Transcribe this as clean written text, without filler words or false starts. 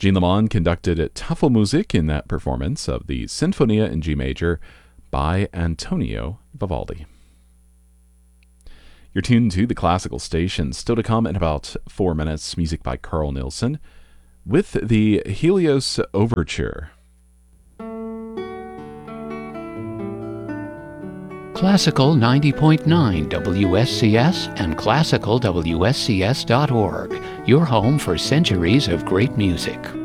Jean Lemon conducted Tafelmusik in that performance of the Sinfonia in G major by Antonio Vivaldi. You're tuned to the Classical Station. Still to come in about 4 minutes, music by Carl Nielsen with the Helios Overture. Classical 90.9 WSCS and classicalwscs.org, your home for centuries of great music.